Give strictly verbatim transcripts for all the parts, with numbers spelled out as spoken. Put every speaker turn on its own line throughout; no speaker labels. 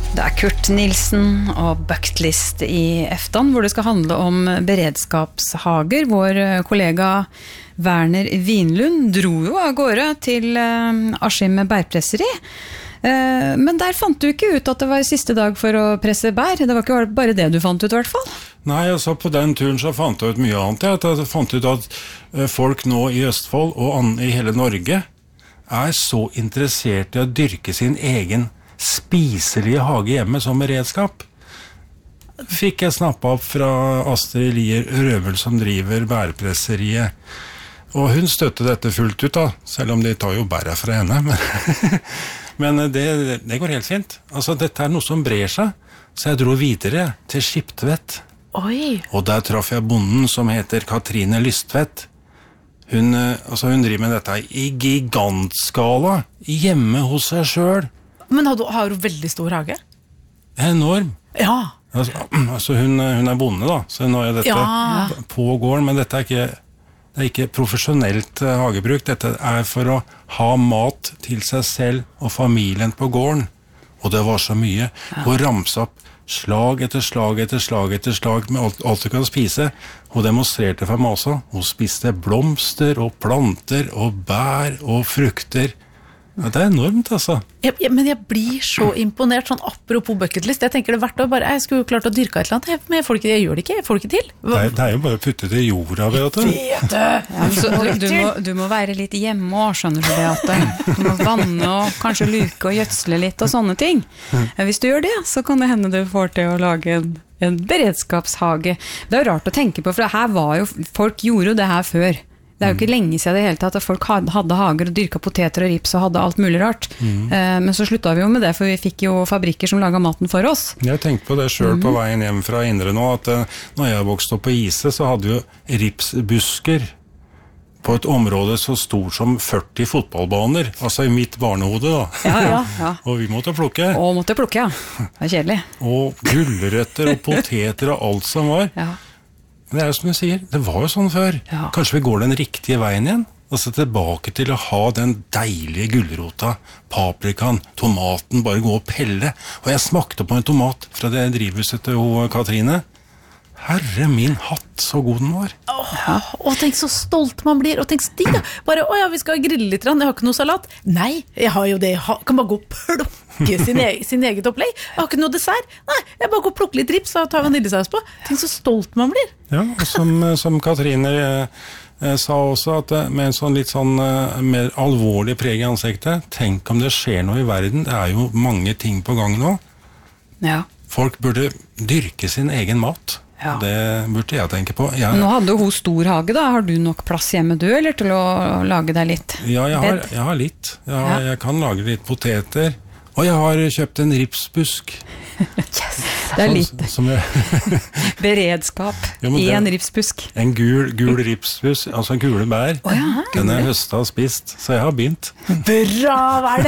Det er Kurt Nilsen og Bucketlist i Eftan, hvor det skal handle om beredskapshager. Vår kollega Werner Vinlund dro jo av gårde til Askim bærpresseri. Men der fant du ikke ut at det var siste dag for å presse bær. Det var ikke bare det du fant ut i hvert fall.
Nei, altså på den turen så fant jeg ut mye annet. Jeg fant ut at folk nå i Østfold og i hele Norge er så interessert i å dyrke sin egen spiselige hage hjemme som beredskap. Fikk jeg snappet opp fra Astrid Lier Røvel som driver bærpresseriet. Og hun støtte dette fullt ut da, selv om de tar jo bæra fra henne. Men, men det, det går helt fint. Altså dette er noe som brer seg, så jeg dro videre til Skiptvet.
Oi.
Og der traff jeg bonden som heter Katrine Lystvedt. Hun, altså hun driver med dette i gigantskala, hjemme hos seg selv.
Men har du, har du veldig stor hage?
Enorm.
Ja.
Altså, altså hun, hun er bonde da, så nå er dette
Ja.
på gården, men dette er ikke, det er ikke profesjonelt uh, hagebruk. Dette er for å ha mat til seg selv og familien på gården. Og det var så mye. Ja. Og ramse opp slag etter slag etter slag etter slag med alt, alt du kan spise. Hun demonstrerte for meg også. Hun spiste blomster og planter og bær og frukter. Ja, det er enormt, altså.
Jeg, jeg, men jeg blir så imponert, sånn apropos bucketlist. Jeg tenker det hvert år bare, jeg skulle jo klart å dyrke et eller annet, men jeg, får ikke, jeg gjør det ikke, jeg får det ikke til.
Det er, det er jo bare å putte det i jorda, Beate.
Vet du!
Ja, så du, du, må, du må være litt hjemme også, skjønner du, Beate. Du må vanne og kanskje luke og gjødsle litt og sånne ting. Hvis du gjør det, så kan det hende du får til å lage en, en beredskapshage. Det er jo rart å tenke på, for her var jo, folk gjorde jo det her før. Det er jo ikke lenge siden det hele tatt at folk hadde hager og dyrket poteter og rips og hadde alt mulig rart. Mm. Men så sluttet vi jo med det, for vi fikk jo fabrikker som laget maten for oss. Jeg
tenkte på det selv mm. på veien hjem fra Indre nå, at når jeg vokste opp på Ise, så hadde vi jo ripsbusker på et område så stort som førti fotballbaner, altså i mitt barnehode da.
Ja, ja, ja.
Og vi måtte plukke.
Og måtte plukke, ja. Det er kjedelig.
Og gulrøtter og poteter og alt som var.
Ja.
Men det er jo som du sier, det var jo sånn før. Ja. Kanskje vi går den riktige veien igjen? Altså tilbake til å ha den deilige gulrota, paprikaen, tomaten, bare gå og pelle. Og jeg smakte på en tomat fra det drivhuset til Katrine. Herre min hatt, så god den var.
Åh, og tenk så stolt man blir, og tenk så digg da. Bare, åja, vi skal grille litt, jeg har ikke noe salat. Nei, jeg har jo det, jeg kan bare gå og plukke sin, egen, sin eget opplegg. Jeg har ikke noe dessert. Nei, jeg bare går og plukker litt rips og tar vaniljesaus på. Tenk så stolt man blir.
Ja, og som, som Katrine eh, sa også, at med en sånn litt sånn eh, mer alvorlig preg i ansiktet, tenk om det skjer noe i verden. Det er jo mange ting på gang nå.
Ja.
Folk burde dyrke sin egen mat. Ja. Det burde jeg tenke på. Jeg,
Nå hadde hun stor hage da. Har du nok plass hjemme du, eller til å lage deg litt?
Ja, jeg har, jeg har litt. Jeg, har, ja. jeg kan lage litt poteter. Og jeg har kjøpt en ripsbusk.
Yes. Det er litt
som, som jeg...
beredskap jo, i en ripsbusk.
En gul, gul ripsbusk, altså gule bær.
Oh, ja.
Den er høstet og spist, så jeg har begynt.
Bra,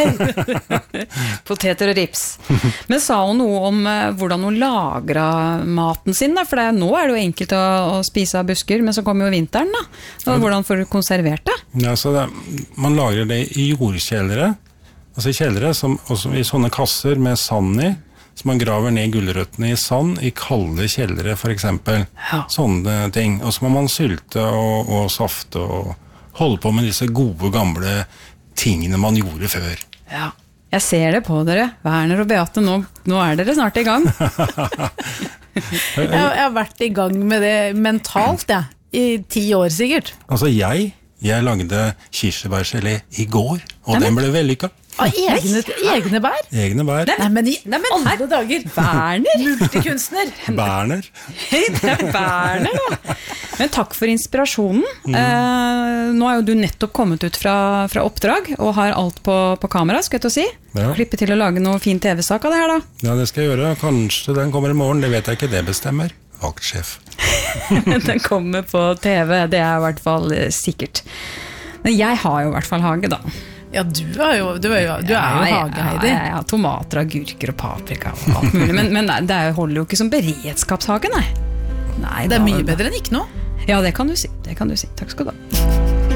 Werner!
Poteter og rips. Men sa hun noe om uh, hvordan hun lagret maten sin da? For det, nå er det jo enkelt å, å spise av busker, men så kommer jo vinteren da. Og hvordan får du konservert det?
Ja, så det, man lagrer det i jordkjellere. Altså i kjellere, som, også i sånne kasser med sand i, så man graver ned gulrøttene i sand, i kalde kjellere for eksempel. Ja. Sånne ting. Og så må man sylte og, og safte og holde på med disse gode gamle tingene man gjorde før.
Ja, jeg ser det på dere. Werner og Beate, nå, nå er dere snart i gang.
jeg, jeg har vært i gang med det mentalt, ja. I ti år sikkert.
Altså jeg, jeg lagde kirsebærgelé i går, og Nei, men... den ble vellykket.
Ah, egne, egne bær?
Egne bær.
Nei, men i Nei, men alle dager.
Werner.
Multikunstner.
Werner.
Det er Werner, da. Men takk for inspirasjonen. Mm. Eh, nå er jo du nettopp kommet ut fra, fra oppdrag, og har alt på, på kamera, skal jeg til å si. Ja. Klippe til å lage noe fin T V-sak av det her, da.
Ja, det skal jeg gjøre. Kanskje den kommer i morgen, det vet jeg ikke, det bestemmer. Vaktsjef.
Den kommer på T V, det er i hvert fall sikkert. Men jeg har jo i hvert fall hage, da.
Ja, du er jo, du er jo, du er jo
ja,
hageheidi.
Ja, ja, tomater, agurker og paprika og alt mulig. Men, men nei, det holder jo ikke som beredskapshage, nei. Nei,
det er mye bedre enn ikke noe.
Ja, det kan du si. Det kan du si. Takk skal du ha.